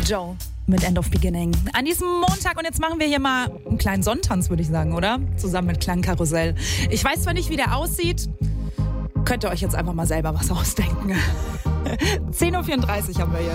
Joe mit End of Beginning. An diesem Montag, und jetzt machen wir hier mal einen kleinen Sonntanz, würde ich sagen, oder? Zusammen mit Klangkarussell. Ich weiß zwar nicht, wie der aussieht, könnt ihr euch jetzt einfach mal selber was ausdenken. 10.34 Uhr haben wir jetzt.